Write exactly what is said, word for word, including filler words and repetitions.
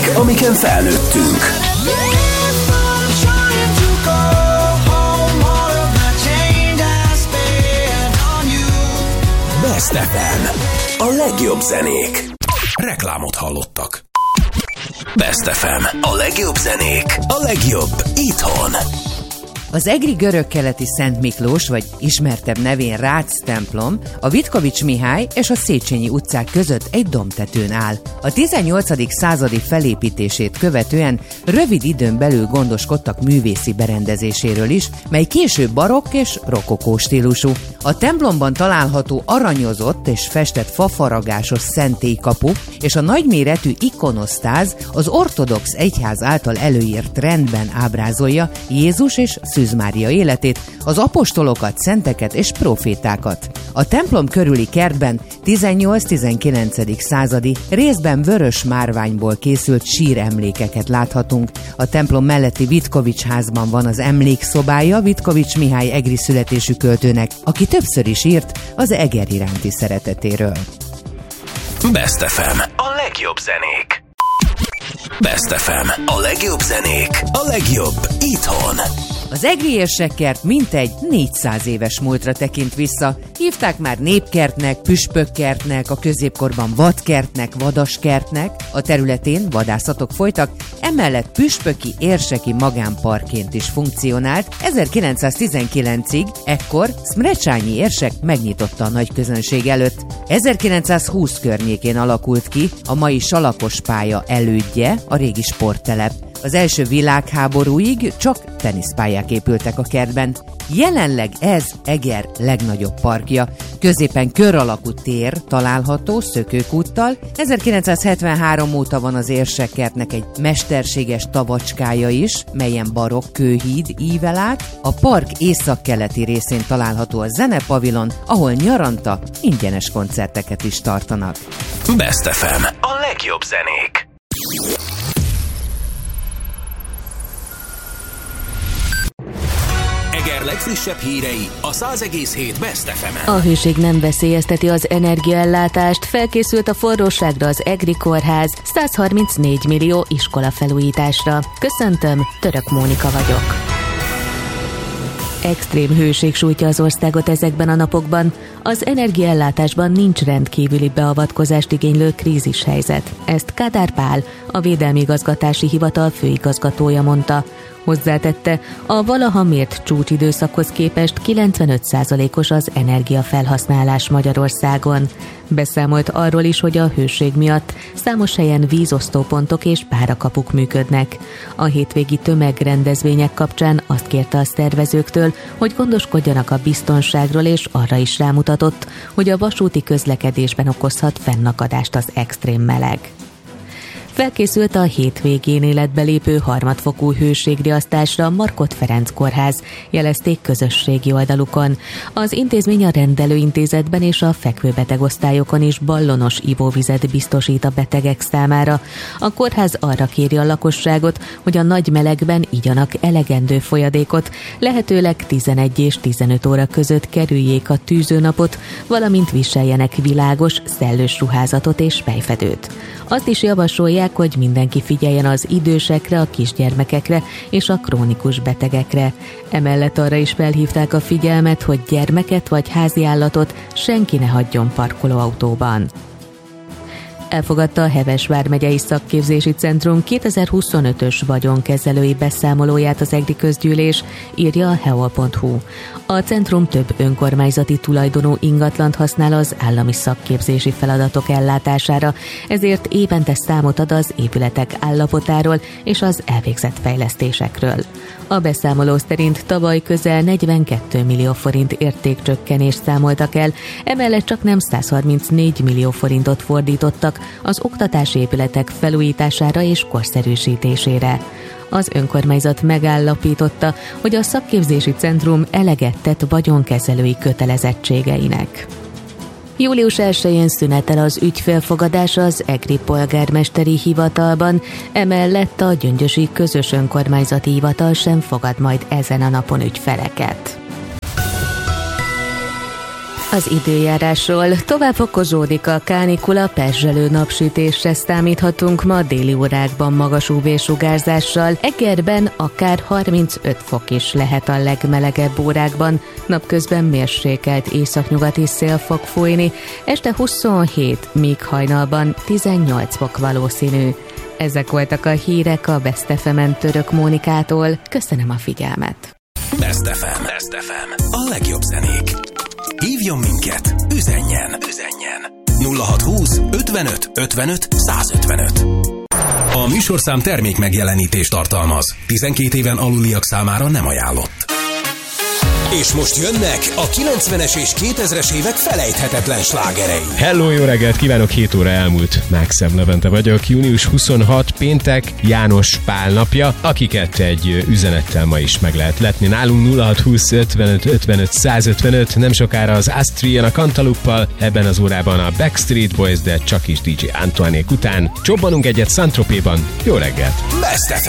amiken felnőttünk. Best ef em. A legjobb zenék. Reklámot hallottak. Best ef em. A legjobb zenék. A legjobb itthon. Az egri görög-keleti Szent Miklós, vagy ismertebb nevén Rácz templom, a Vitkovics Mihály és a Széchenyi utcák között egy dombtetőn áll. A tizennyolcadik századi felépítését követően rövid időn belül gondoskodtak művészi berendezéséről is, mely később barokk és rokokó stílusú. A templomban található aranyozott és festett fafaragásos szentélykapu és a nagyméretű ikonosztáz az ortodox egyház által előírt rendben ábrázolja Jézus és Szűz Mária életét, az apostolokat, szenteket és profétákat. A templom körüli kertben tizennyolc-tizenkilencedik századi, részben vörös márványból készült síremlékeket láthatunk. A templom melletti Vitkovics házban van az emlékszobája Vitkovics Mihály egri születésű költőnek, aki többször is írt az Eger iránti szeretetéről. Best ef em. A legjobb zenék. Best ef em. A legjobb zenék. A legjobb itthon. Az egri érsekkert mintegy négyszáz éves múltra tekint vissza. Hívták már népkertnek, püspökkertnek, a középkorban vadkertnek, vadaskertnek, a területén vadászatok folytak, emellett püspöki érseki magánparkként is funkcionált. ezerkilencszáztizenkilencig ekkor Szmrecsányi érsek megnyitotta a nagy közönség előtt. ezerkilencszázhúsz környékén alakult ki a mai Salakos pálya elődje, a régi sporttelep. Az első világháborúig csak teniszpályák épültek a kertben. Jelenleg ez Eger legnagyobb parkja. Középen kör alakú tér található Szökőkúttal. ezerkilencszázhetvenhárom óta van az érsekkertnek egy mesterséges tavacskája is, melyen barokk kőhíd ível át. A park északkeleti részén található a zenepavilon, ahol nyaranta ingyenes koncerteket is tartanak. Best ef em. A legjobb zenék. Eger legfrissebb hírei a száz egész hét Best ef emen. A hőség nem veszélyezteti az energiaellátást, felkészült a forróságra az Egri Kórház százharmincnégy millió iskola felújításra. Köszöntöm, Török Mónika vagyok. Extrém hőség sújtja az országot ezekben a napokban. Az energiaellátásban nincs rendkívüli beavatkozást igénylő krízishelyzet. Ezt Kádár Pál, a Védelmi Igazgatási Hivatal főigazgatója mondta. Hozzátette, a valaha mért csúcsidőszakhoz képest kilencvenöt százalékos az energiafelhasználás Magyarországon. Beszámolt arról is, hogy a hőség miatt számos helyen vízosztópontok és párakapuk működnek. A hétvégi tömegrendezvények kapcsán azt kérte a szervezőktől, hogy gondoskodjanak a biztonságról, és arra is rámutatott, hogy a vasúti közlekedésben okozhat fennakadást az extrém meleg. Felkészült a hétvégén életbe lépő harmadfokú hőségriasztásra a Markhot Ferenc kórház, jelezték közösségi oldalukon. Az intézmény a rendelőintézetben és a fekvőbetegosztályokon is ballonos ivóvizet biztosít a betegek számára. A kórház arra kéri a lakosságot, hogy a nagy melegben igyanak elegendő folyadékot, lehetőleg tizenegy és tizenöt óra között kerüljék a tűzőnapot, valamint viseljenek világos, szellős ruházatot és fejfedőt. Azt is javasolják, hogy mindenki figyeljen az idősekre, a kisgyermekekre és a krónikus betegekre. Emellett arra is felhívták a figyelmet, hogy gyermeket vagy háziállatot senki ne hagyjon parkolóautóban. Elfogadta a Heves vármegyei szakképzési centrum kétezer-huszonötös vagyonkezelői beszámolóját az Egri közgyűlés, írja a heol pont hu. A centrum több önkormányzati tulajdonú ingatlant használ az állami szakképzési feladatok ellátására, ezért évente számot ad az épületek állapotáról és az elvégzett fejlesztésekről. A beszámoló szerint tavaly közel negyvenkét millió forint értékcsökkenést számoltak el, emellett csak nem száz harmincnégy millió forintot fordítottak az oktatási épületek felújítására és korszerűsítésére. Az önkormányzat megállapította, hogy a szakképzési centrum eleget tett vagyonkezelői kötelezettségeinek. július elsején szünetel az ügyfélfogadás az Egri polgármesteri hivatalban, emellett a Gyöngyösi Közös Önkormányzati Hivatal sem fogad majd ezen a napon ügyfeleket. Az időjárásról. Tovább fokozódik a kánikula, pezselő napsütésre számíthatunk ma déli órákban magas ú vé-sugárzással. Egerben akár harmincöt fok is lehet a legmelegebb órákban. Napközben mérsékelt északnyugati szél fog fújni, este huszonhét, míg hajnalban tizennyolc fok valószínű. Ezek voltak a hírek a Best ef emen Török Mónikától. Köszönöm a figyelmet. Best ef em. Best ef em. A legjobb zenék. Hívjon minket, üzenjen, üzenjen. nulla hatszázhúsz ötvenöt ötvenöt százötvenöt. A műsorszám termék megjelenítést tartalmaz. tizenkét éven aluliak számára nem ajánlott. És most jönnek a kilencvenes és kétezres évek felejthetetlen slágerei. Hello, jó reggelt kívánok, hét óra elmúlt. Mákszem Levente vagyok. június huszonhatodika péntek, János Pál napja, akiket egy üzenettel ma is meg lehet letni. Nálunk nulla hatszázhúsz ötvenöt ötvenöt százötvenöt, nem sokára az Astrid a Cantaloupe-pal, ebben az órában a Backstreet Boys, de csak is dé dzsé Antoinék után. Csobbanunk egyet Saint-Tropezban. Jó reggelt! Best ef